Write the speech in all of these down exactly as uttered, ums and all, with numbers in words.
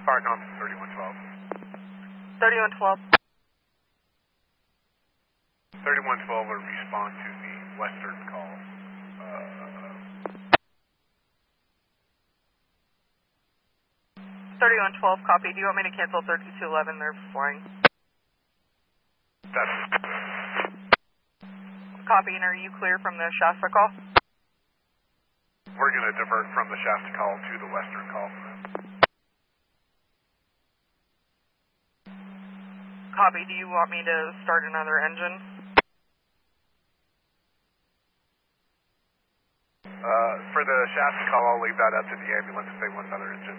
Firecom thirty-one twelve. thirty-one twelve. thirty-one twelve will respond to the western call. Uh, thirty-one twelve, copy. Do you want me to cancel thirty-two eleven? They're flying. That's... Copy, and are you clear from the Shasta call? We're going to divert from the Shasta call to the western call. Copy. Do you want me to start another engine? Uh, for the Shasta call, I'll leave that up to the ambulance if they want another engine.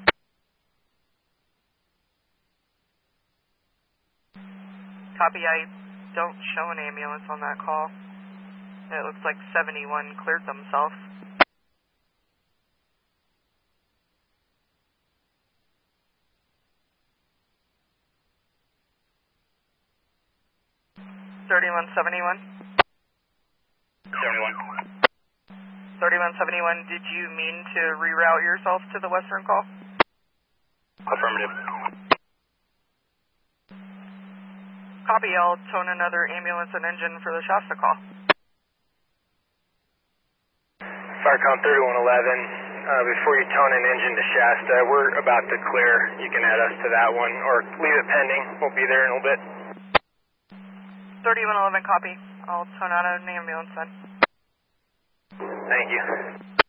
Copy. I don't show an ambulance on that call. It looks like seventy-one cleared themselves. thirty-one seventy-one. seventy-one. thirty-one seventy-one, did you mean to reroute yourself to the western call? Affirmative. Copy, I'll tone another ambulance and engine for the Shasta call. Firecom thirty-one eleven, uh, before you tone an engine to Shasta, we're about to clear. You can add us to that one, or leave it pending. We'll be there in a little bit. thirty-one eleven, copy. I'll tone out an ambulance then. Thank you.